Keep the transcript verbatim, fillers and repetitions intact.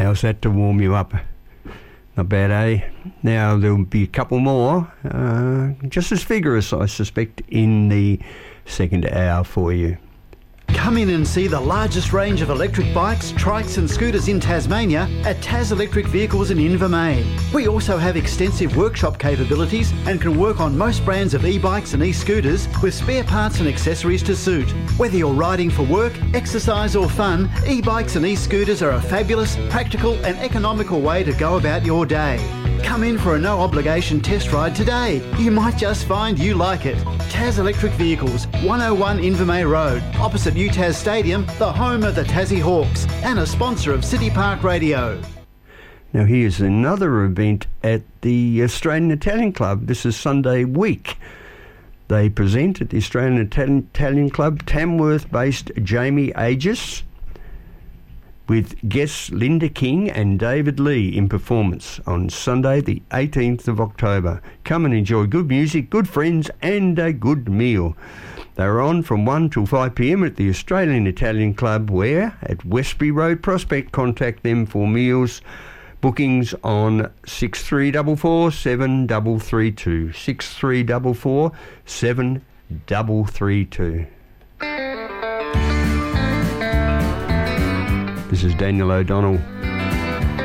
How's that to warm you up? Not bad, eh? Now, there'll be a couple more, uh, just as vigorous, I suspect, in the second hour for you. Come in and see the largest range of electric bikes, trikes and scooters in Tasmania at Tas Electric Vehicles in Invermain. We also have extensive workshop capabilities and can work on most brands of e-bikes and e-scooters with spare parts and accessories to suit. Whether you're riding for work, exercise or fun, e-bikes and e-scooters are a fabulous, practical and economical way to go about your day. Come in for a no-obligation test ride today. You might just find you like it. Tas Electric Vehicles, one oh one Invermay Road, opposite U T A S Stadium, the home of the Tassie Hawks, and a sponsor of City Park Radio. Now here's another event at the Australian Italian Club. This is Sunday week. They present at the Australian Italian, Italian Club Tamworth-based Jamie Aegis, with guests Linda King and David Lee in performance on Sunday the eighteenth of October. Come and enjoy good music, good friends and a good meal. They're on from one till five p m at the Australian Italian Club, where at Westbury Road Prospect. Contact them for meals. Bookings on six three four four, seven three three two. six three four four, seven three three two. This is Daniel O'Donnell.